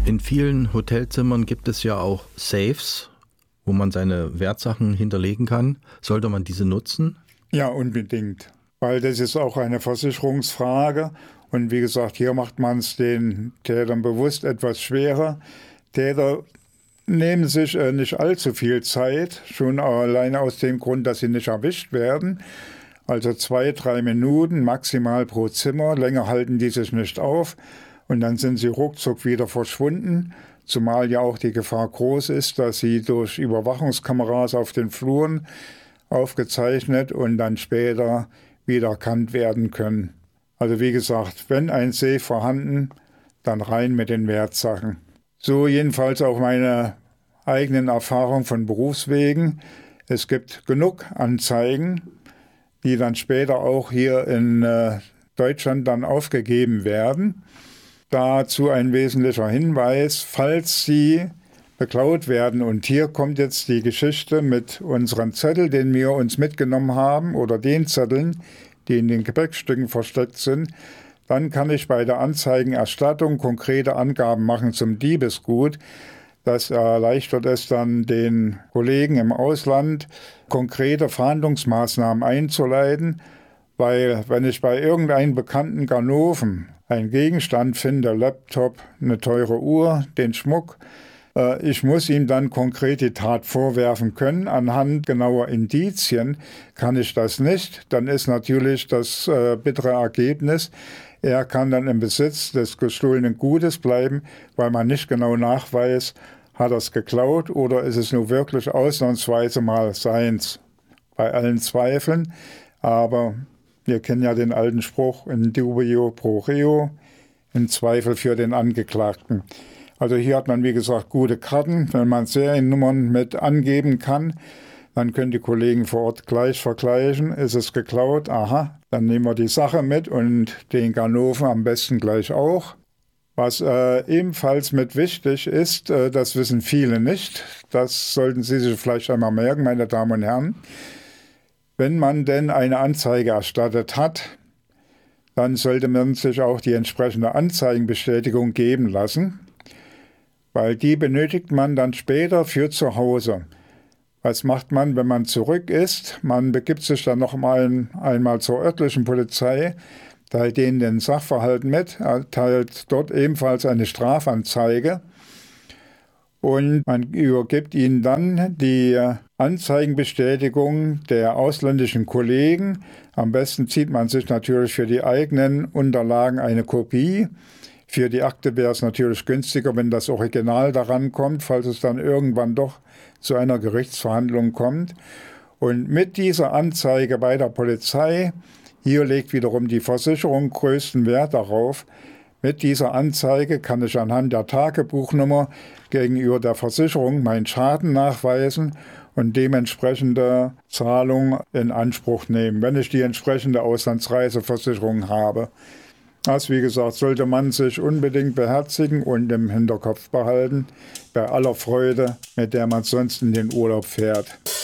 In vielen Hotelzimmern gibt es ja auch Safes, wo man seine Wertsachen hinterlegen kann. Sollte man diese nutzen? Ja, unbedingt, weil das ist auch eine Versicherungsfrage. Und wie gesagt, hier macht man es den Tätern bewusst etwas schwerer. Täter nehmen sich nicht allzu viel Zeit, schon alleine aus dem Grund, dass sie nicht erwischt werden. Also 2-3 Minuten maximal pro Zimmer, länger halten die sich nicht auf und dann sind sie ruckzuck wieder verschwunden, zumal ja auch die Gefahr groß ist, dass sie durch Überwachungskameras auf den Fluren aufgezeichnet und dann später wieder erkannt werden können. Also wie gesagt, wenn ein Safe vorhanden, dann rein mit den Wertsachen. So jedenfalls auch meine eigenen Erfahrungen von Berufswegen. Es gibt genug Anzeigen, die dann später auch hier in Deutschland dann aufgegeben werden. Dazu ein wesentlicher Hinweis, falls sie beklaut werden. Und hier kommt jetzt die Geschichte mit unserem Zettel, den wir uns mitgenommen haben, oder den Zetteln, die in den Gepäckstücken versteckt sind. Dann kann ich bei der Anzeigenerstattung konkrete Angaben machen zum Diebesgut. Das erleichtert es dann den Kollegen im Ausland, konkrete Fahndungsmaßnahmen einzuleiten, weil wenn ich bei irgendeinem bekannten Ganoven einen Gegenstand finde, Laptop, eine teure Uhr, den Schmuck, ich muss ihm dann konkret die Tat vorwerfen können. Anhand genauer Indizien kann ich das nicht. Dann ist natürlich das bittere Ergebnis, er kann dann im Besitz des gestohlenen Gutes bleiben, weil man nicht genau nachweist, hat er es geklaut oder ist es nur wirklich ausnahmsweise mal seins. Bei allen Zweifeln, aber wir kennen ja den alten Spruch, in dubio pro reo, im Zweifel für den Angeklagten. Also hier hat man, wie gesagt, gute Karten. Wenn man Seriennummern mit angeben kann, dann können die Kollegen vor Ort gleich vergleichen. Ist es geklaut? Aha, dann nehmen wir die Sache mit und den Ganoven am besten gleich auch. Was ebenfalls mit wichtig ist, das wissen viele nicht. Das sollten Sie sich vielleicht einmal merken, meine Damen und Herren. Wenn man denn eine Anzeige erstattet hat, dann sollte man sich auch die entsprechende Anzeigenbestätigung geben lassen, weil die benötigt man dann später für zu Hause. Was macht man, wenn man zurück ist? Man begibt sich dann noch einmal zur örtlichen Polizei, teilt denen den Sachverhalt mit, erteilt dort ebenfalls eine Strafanzeige und man übergibt ihnen dann die Anzeigenbestätigung der ausländischen Kollegen. Am besten zieht man sich natürlich für die eigenen Unterlagen eine Kopie. Für die Akte wäre es natürlich günstiger, wenn das Original daran kommt, falls es dann irgendwann doch zu einer Gerichtsverhandlung kommt. Und mit dieser Anzeige bei der Polizei, hier legt wiederum die Versicherung größten Wert darauf, mit dieser Anzeige kann ich anhand der Tagebuchnummer gegenüber der Versicherung meinen Schaden nachweisen und dementsprechende Zahlung in Anspruch nehmen, wenn ich die entsprechende Auslandsreiseversicherung habe. Das, wie gesagt, sollte man sich unbedingt beherzigen und im Hinterkopf behalten, bei aller Freude, mit der man sonst in den Urlaub fährt.